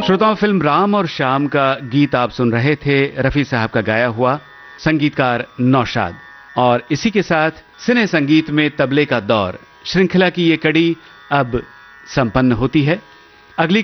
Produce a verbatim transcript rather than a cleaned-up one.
श्रोताओं, फिल्म राम और श्याम का गीत आप सुन रहे थे, रफी साहब का गाया हुआ, संगीतकार नौशाद। और इसी के साथ सिने संगीत में तबले का दौर श्रृंखला की ये कड़ी अब संपन्न होती है। अगली